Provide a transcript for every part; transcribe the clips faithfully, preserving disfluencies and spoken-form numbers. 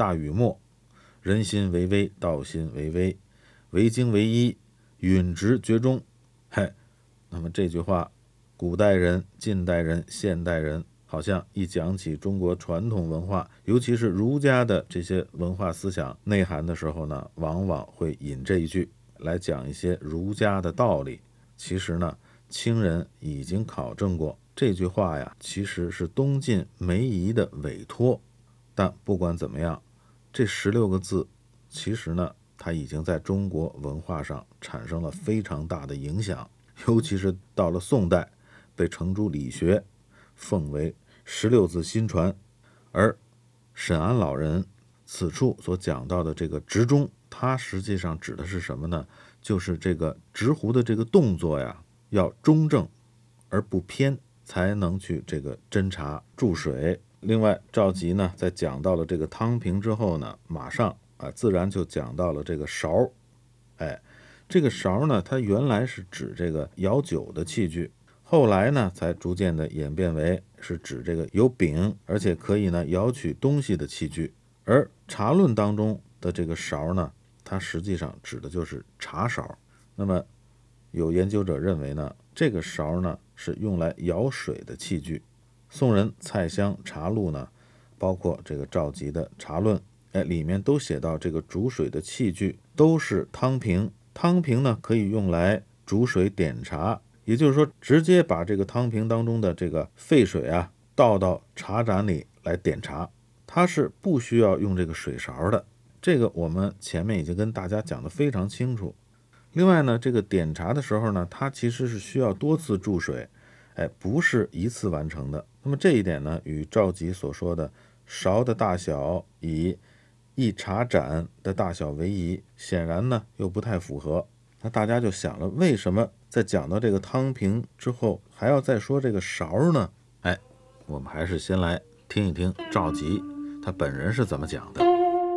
大禹墨，人心为微，道心为微，为精为一，允直绝中。嘿，那么这句话，古代人、近代人、现代人，好像一讲起中国传统文化，尤其是儒家的这些文化思想内涵的时候呢，往往会引这一句来讲一些儒家的道理。其实呢，清人已经考证过，这句话呀，其实是东晋梅夷的委托。但不管怎么样，这十六个字，其实呢，它已经在中国文化上产生了非常大的影响，尤其是到了宋代，被程朱理学奉为十六字新传。而沈安老人此处所讲到的这个直中，它实际上指的是什么呢？就是这个执壶的这个动作呀，要中正而不偏，才能去这个斟茶注水。另外，赵佶呢，在讲到了这个汤瓶之后呢，马上啊，自然就讲到了这个勺。哎，这个勺呢，它原来是指这个舀酒的器具，后来呢，才逐渐的演变为是指这个有柄，而且可以呢舀取东西的器具。而茶论当中的这个勺呢，它实际上指的就是茶勺。那么有研究者认为呢，这个勺呢是用来舀水的器具。宋人蔡襄茶录呢，包括这个赵佶的茶论，哎，里面都写到这个煮水的器具都是汤瓶。汤瓶呢可以用来煮水点茶，也就是说直接把这个汤瓶当中的这个沸水啊倒到茶盏里来点茶，它是不需要用这个水勺的。这个我们前面已经跟大家讲得非常清楚。另外呢，这个点茶的时候呢，它其实是需要多次注水，哎，不是一次完成的。那么这一点呢，与赵佶所说的勺的大小以一茶盏的大小为宜，显然呢又不太符合。那大家就想了，为什么在讲到这个汤瓶之后，还要再说这个勺呢？哎，我们还是先来听一听赵佶他本人是怎么讲的。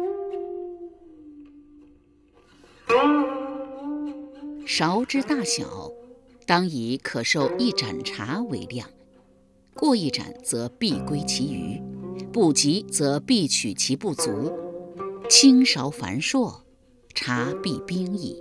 勺之大小，当以可受一盏茶为量，过一盏则必归其余，不及则必取其不足。轻勺繁硕，茶必冰矣。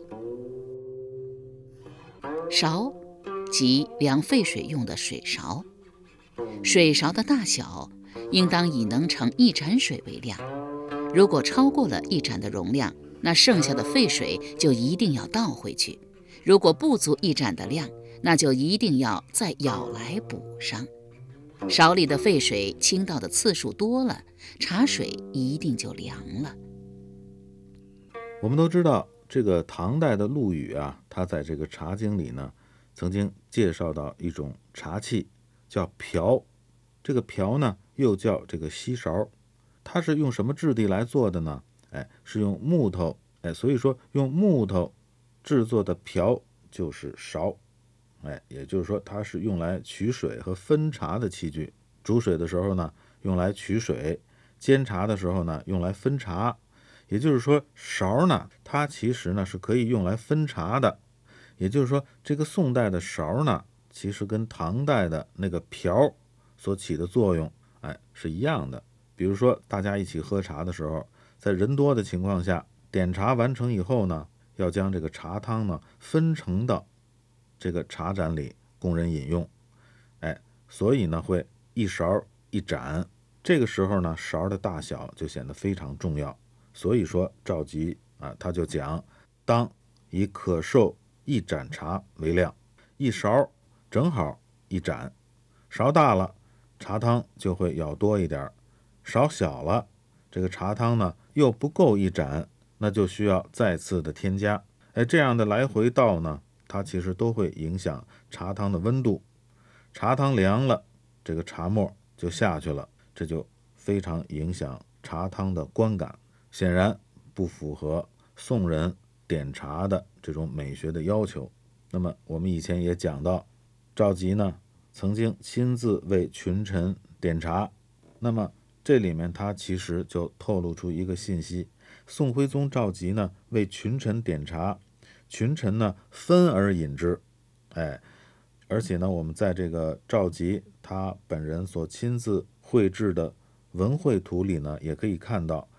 勺即量沸水用的水勺，水勺的大小应当以能盛一盏水为量，如果超过了一盏的容量，那剩下的沸水就一定要倒回去，如果不足一盏的量，那就一定要再舀来补上。勺里的沸水倾倒的次数多了，茶水一定就凉了。 我们都知道，这个唐代的陆羽啊，他在这个《茶经》里呢，曾经介绍到一种茶器，叫瓢。这个瓢呢，又叫这个锡勺，它是用什么质地来做的呢？哎，是用木头，哎，所以说用木头制作的瓢就是勺。哎，也就是说，它是用来取水和分茶的器具。煮水的时候呢，用来取水；煎茶的时候呢，用来分茶。也就是说，勺呢，它其实呢是可以用来分茶的。也就是说，这个宋代的勺呢，其实跟唐代的那个瓢所起的作用，哎，是一样的。比如说，大家一起喝茶的时候，在人多的情况下，点茶完成以后呢，要将这个茶汤呢分盛到这个茶盏里供人饮用。哎，所以呢会一勺一盏，这个时候呢勺的大小就显得非常重要。所以说赵佶啊，他就讲，当以可受一盏茶为量，一勺正好一盏，勺大了茶汤就会舀多一点，勺小了这个茶汤呢又不够一盏，那就需要再次的添加。哎，这样的来回倒呢，它其实都会影响茶汤的温度。茶汤凉了，这个茶沫就下去了，这就非常影响茶汤的观感，显然不符合宋人点茶的这种美学的要求。那么我们以前也讲到，赵佶呢曾经亲自为群臣点茶，那么这里面他其实就透露出一个信息，宋徽宗赵佶呢为群臣点茶，群臣呢分而饮之。哎，而且呢我们在这个赵佶他本人所亲自绘制的文绘图里呢，也可以看到